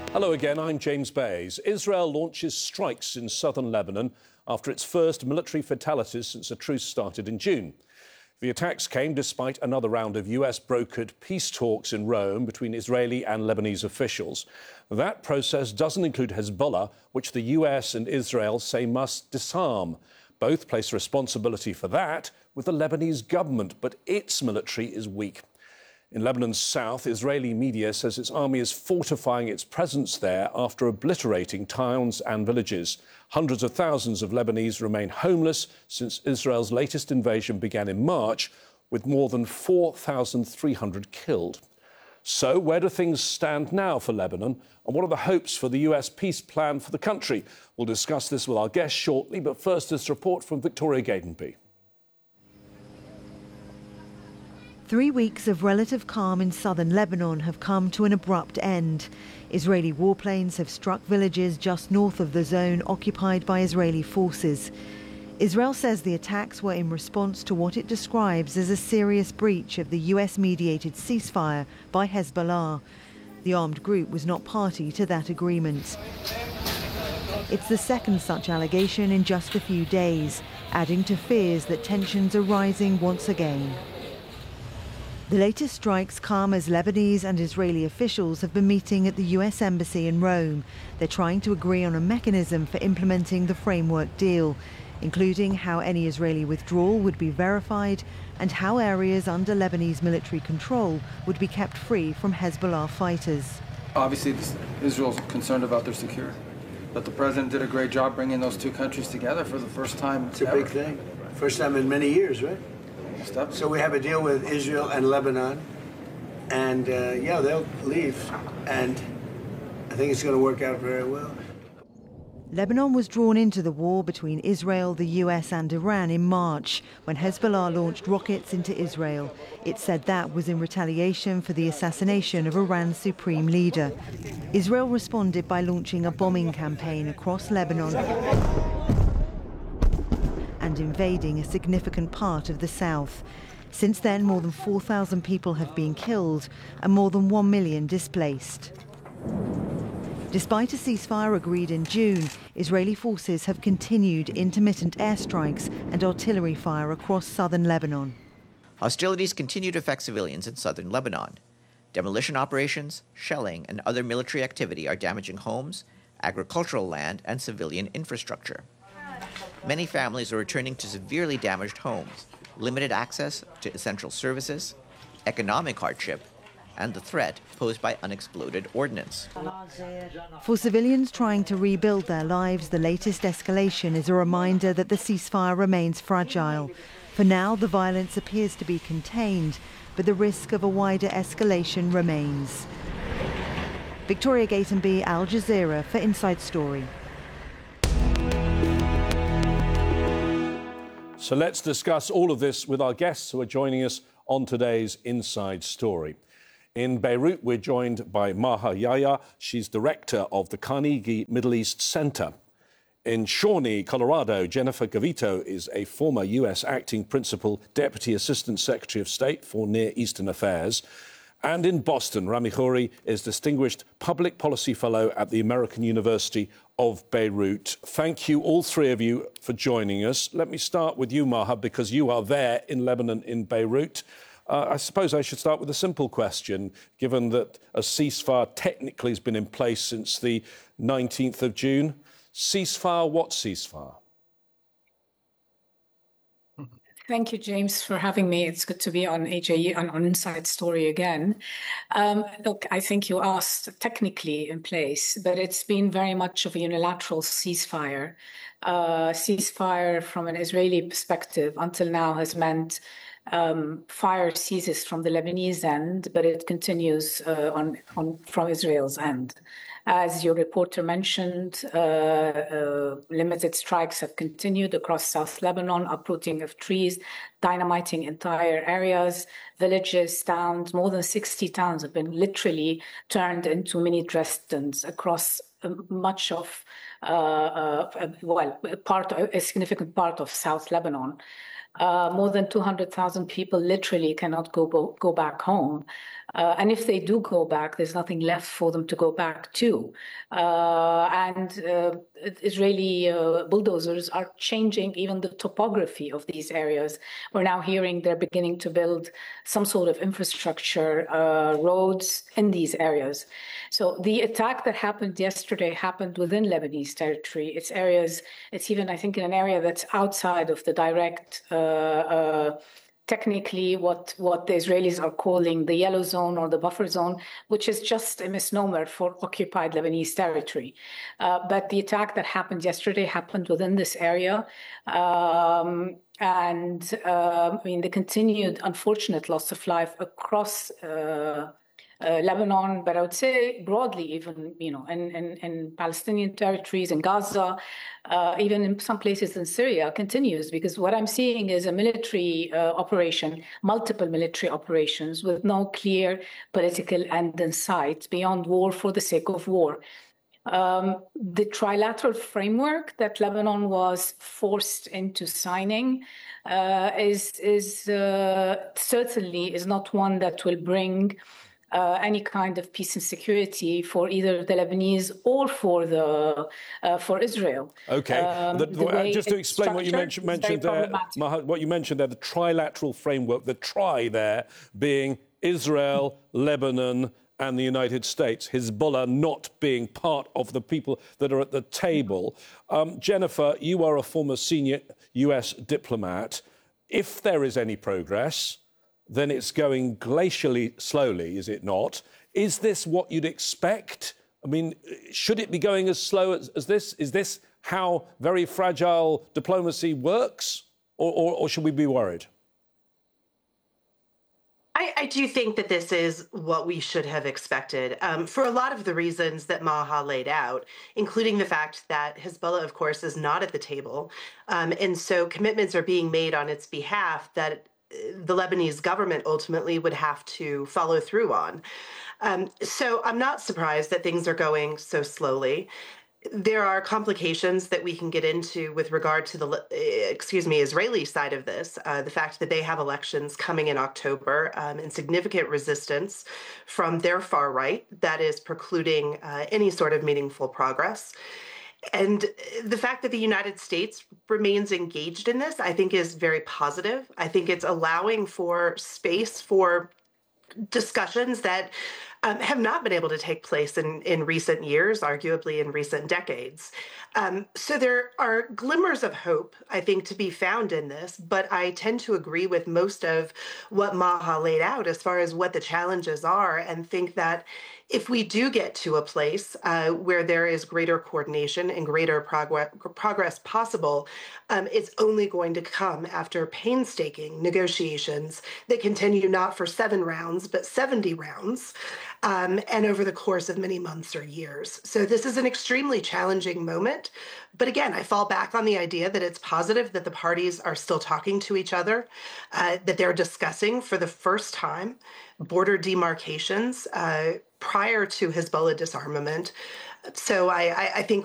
Hello again, I'm James Bays. Israel launches strikes in southern Lebanon after its first military fatalities since a truce started in June. The attacks came despite another round of US-brokered peace talks in Rome between Israeli and Lebanese officials. That process doesn't include Hezbollah, which the US and Israel say must disarm. Both place responsibility for that with the Lebanese government, but its military is weak. In Lebanon's south, Israeli media says its army is fortifying its presence there after obliterating towns and villages. Hundreds of thousands of Lebanese remain homeless since Israel's latest invasion began in March, with more than 4,300 killed. So where do things stand now for Lebanon, and what are the hopes for the US peace plan for the country? We'll discuss this with our guests shortly, but first this report from Victoria Gatenby. 3 weeks of relative calm in southern Lebanon have come to an abrupt end. Israeli warplanes have struck villages just north of the zone occupied by Israeli forces. Israel says the attacks were in response to what it describes as a serious breach of the US-mediated ceasefire by Hezbollah. The armed group was not party to that agreement. It's the second such allegation in just a few days, adding to fears that tensions are rising once again. The latest strikes come as Lebanese and Israeli officials have been meeting at the US Embassy in Rome. They're trying to agree on a mechanism for implementing the framework deal, including how any Israeli withdrawal would be verified and how areas under Lebanese military control would be kept free from Hezbollah fighters. Obviously, Israel's concerned about their security, but the president did a great job bringing those two countries together for the first time. It's a big thing. First time in many years, right? So we have a deal with Israel and Lebanon, and yeah, they'll leave, and I think it's going to work out very well. Lebanon was drawn into the war between Israel, the US and Iran in March when Hezbollah launched rockets into Israel. It said that was in retaliation for the assassination of Iran's supreme leader. Israel responded by launching a bombing campaign across Lebanon and invading a significant part of the south. Since then, more than 4,000 people have been killed and more than 1 million displaced. Despite a ceasefire agreed in June, Israeli forces have continued intermittent airstrikes and artillery fire across southern Lebanon. Hostilities continue to affect civilians in southern Lebanon. Demolition operations, shelling, and other military activity are damaging homes, agricultural land, and civilian infrastructure. Many families are returning to severely damaged homes, limited access to essential services, economic hardship, and the threat posed by unexploded ordnance. For civilians trying to rebuild their lives, the latest escalation is a reminder that the ceasefire remains fragile. For now, the violence appears to be contained, but the risk of a wider escalation remains. Victoria Gatenby, Al Jazeera for Inside Story. So let's discuss all of this with our guests who are joining us on today's Inside Story. In Beirut, we're joined by Maha Yahya. She's director of the Carnegie Middle East Center. In Shawnee, Colorado, Jennifer Gavito is a former U.S. acting principal deputy assistant secretary of state for Near Eastern Affairs. And in Boston, Rami Khouri is Distinguished Public Policy Fellow at the American University of Beirut. Thank you, all three of you, for joining us. Let me start with you, Maha, because you are there in Lebanon, in Beirut. I suppose I should start with a simple question, given that a ceasefire technically has been in place since the 19th of June. Ceasefire, what ceasefire? Thank you, James, for having me. It's good to be on AJE, on Inside Story again. Look, I think you asked technically in place, but it's been very much of a unilateral ceasefire. Ceasefire from an Israeli perspective until now has meant fire ceases from the Lebanese end, but it continues from Israel's end. As your reporter mentioned, limited strikes have continued across South Lebanon, uprooting of trees, dynamiting entire areas, villages, towns. More than 60 towns have been literally turned into mini Dresdens across much of, a significant part of South Lebanon. More than 200,000 people literally cannot go back home. And if they do go back, there's nothing left for them to go back to. And Israeli bulldozers are changing even the topography of these areas. We're now hearing they're beginning to build some sort of infrastructure, roads in these areas. So the attack that happened yesterday happened within Lebanese territory. It's areas, it's even, I think, in an area that's outside of the direct technically what the Israelis are calling the yellow zone or the buffer zone, which is just a misnomer for occupied Lebanese territory. But the attack that happened yesterday happened within this area. I mean, the continued unfortunate loss of life across Lebanon, but I would say broadly, even in Palestinian territories, in Gaza, even in some places in Syria, continues, because what I'm seeing is a military operation, multiple military operations with no clear political end in sight beyond war for the sake of war. The trilateral framework that Lebanon was forced into signing certainly is not one that will bring any kind of peace and security for either the Lebanese or for Israel. Okay, just to explain what you mentioned there, Maha, what you mentioned there, the trilateral framework, the tri there being Israel, Lebanon, and the United States, Hezbollah not being part of the people that are at the table. Jennifer, you are a former senior US diplomat. If there is any progress, then it's going glacially slowly, is it not? Is this what you'd expect? I mean, should it be going as slow as this? Is this how very fragile diplomacy works? Or should we be worried? I do think that this is what we should have expected for a lot of the reasons that Maha laid out, including the fact that Hezbollah, of course, is not at the table. And so commitments are being made on its behalf that the Lebanese government ultimately would have to follow through on. So I'm not surprised that things are going so slowly. There are complications that we can get into with regard to the, Israeli side of this. The fact that they have elections coming in October and significant resistance from their far right that is precluding any sort of meaningful progress. And the fact that the United States remains engaged in this, I think, is very positive. I think it's allowing for space for discussions that have not been able to take place in recent years, arguably in recent decades. So there are glimmers of hope, I think, to be found in this, but I tend to agree with most of what Maha laid out as far as what the challenges are, and think that if we do get to a place where there is greater coordination and greater progress possible, it's only going to come after painstaking negotiations that continue not for 7 rounds, but 70 rounds, and over the course of many months or years. So this is an extremely challenging moment. But again, I fall back on the idea that it's positive that the parties are still talking to each other, that they're discussing for the first time border demarcations prior to Hezbollah disarmament. So I think